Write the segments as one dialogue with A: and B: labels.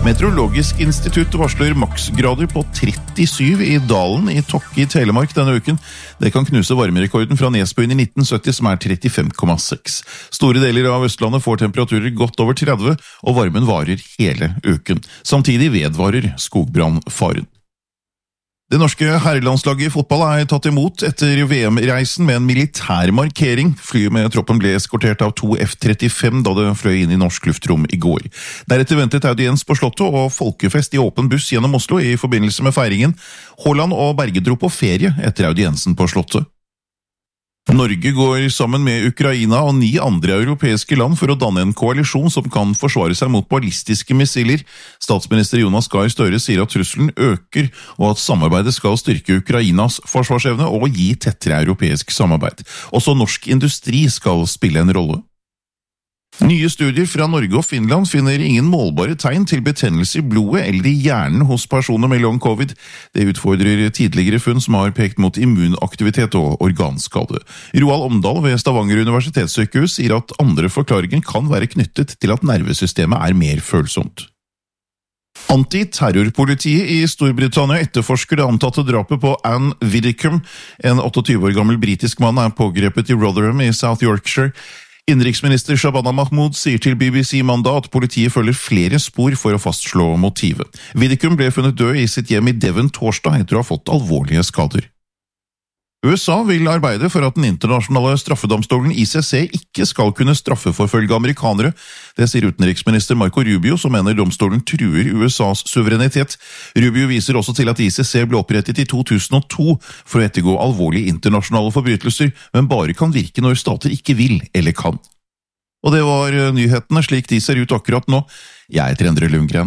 A: Meteorologisk institutt varsler maksgrader på 37 i Dalen i Tokke i Telemark denne uken. Det kan knuse varmerekorden fra Nesbøyen i 1970 som 35,6. Store deler av Østlandet får temperaturer godt over 30, og varmen varer hele uken. Samtidig vedvarer skogbrannfaren. Det norske herrelandslaget i fotball tatt imot etter VM-reisen med en militær markering. Flyet med troppen ble eskortert av 2 F-35 da det fløy inn i norsk luftrom i går. Deretter ventet audiens på Slottet og folkefest i åpen buss gjennom Oslo i forbindelse med feiringen. Haaland og Berge dro på ferie etter audiensen på Slottet. Norge går sammen med Ukraina og 9 andre europeiske land for å danne en koalisjon som kan forsvare seg mot ballistiske missiler. Statsminister Jonas Gahr Støre sier at trusselen øker, og at samarbeidet skal styrke Ukrainas forsvarsevne og gi tettere europeisk samarbeid. Også norsk industri skal spille en rolle. Nye studier fra Norge og Finland finner ingen målbare tegn til betennelse i blodet eller i hjernen hos personer med long covid. Det utfordrer tidligere funn som har pekt mot immunaktivitet og organskade. Roald Omdal ved Stavanger universitetssykehus sier at andre forklaringer kan være knyttet til at nervesystemet mer følsomt. Antiterrorpolitiet i Storbritannia etterforsker det antatte drapet på Anne Widdecombe. En 28 år gammel britisk mann pågrepet i Rotherham i South Yorkshire. Innenriksminister Shabana Mahmood sier til BBC mandag at politiet følger flere spor for å fastslå motivet. Widdecombe ble funnet død i sitt hjem i Devon torsdag etter å ha fått alvorlige skader. USA vil arbeide for at den internasjonale straffedomstolen ICC ikke skal kunne straffeforfølge amerikanere. Det sier utenriksminister Marco Rubio, som mener domstolen truer USAs suverenitet. Rubio viser også til at ICC ble opprettet i 2002 for å ettergå alvorlige internasjonale forbrytelser, men bare kan virke når stater ikke vil eller kan. Og det var nyhetene slik de ser ut akkurat nå. Jeg heter Endre Lundgren.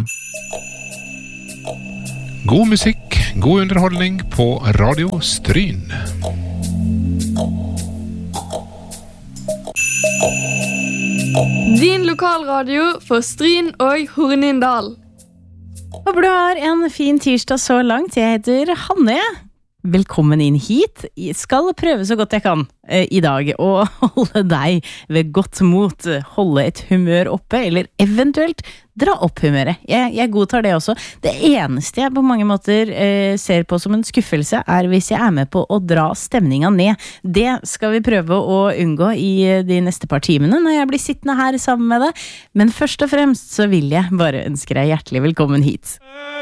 B: God musikk, god underholdning på Radio Stryn.
C: Din lokalradio for Stryn og Hornindal.
D: Håper du har en fin tirsdag så langt. Jeg heter Hanne. Velkommen inn hit. Jeg skal prøve så godt jeg kan i dag å holde deg ved godt mot, holde et humør oppe, eller eventuelt dra opp humøret. Jeg godtar det også. Det eneste jeg på mange måter ser på som en skuffelse hvis jeg med på å dra stemninga ned. Det skal vi prøve å unngå i de neste par timene når jeg blir sittende her sammen med deg. Men først og fremst så vil jeg bare ønske deg hjertelig velkommen hit.